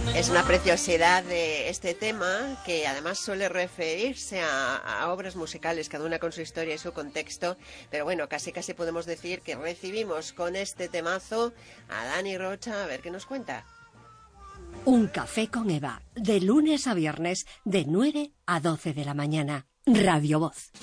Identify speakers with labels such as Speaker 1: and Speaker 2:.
Speaker 1: Es una preciosidad de este tema que además suele referirse a obras musicales, cada una con su historia y su contexto, pero bueno, casi podemos decir que recibimos con este temazo a Dani Rocha, a ver qué nos cuenta.
Speaker 2: Un café con Eva, de lunes a viernes, de 9 a 12 de la mañana. Radio Voz.